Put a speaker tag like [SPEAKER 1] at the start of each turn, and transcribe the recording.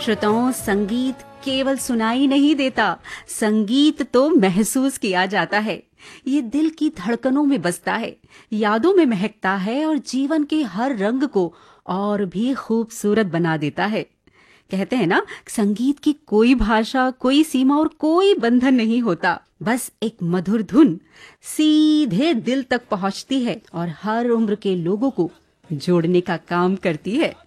[SPEAKER 1] श्रोताओं, संगीत केवल सुनाई नहीं देता, संगीत तो महसूस किया जाता है। ये दिल की धड़कनों में बसता है, यादों में महकता है और जीवन के हर रंग को और भी खूबसूरत बना देता है। कहते हैं ना, संगीत की कोई भाषा, कोई सीमा और कोई बंधन नहीं होता। बस एक मधुर धुन सीधे दिल तक पहुंचती है और हर उम्र के लोगों को जोड़ने का काम करती है।